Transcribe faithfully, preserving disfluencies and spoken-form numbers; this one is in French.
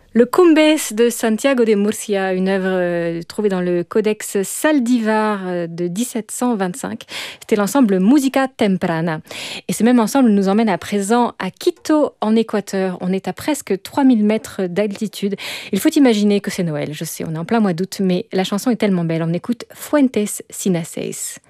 Le Cumbes de Santiago de Murcia, une œuvre euh, trouvée dans le Codex Saldivar euh, de dix-sept cent vingt-cinq. C'était l'ensemble Musica Temprana. Et ce même ensemble nous emmène à présent à Quito, en Équateur. On est à presque trois mille mètres d'altitude. Il faut imaginer que c'est Noël. Je sais, on est en plein mois d'août, mais la chanson est tellement belle. On écoute Fuentes Sinaseis.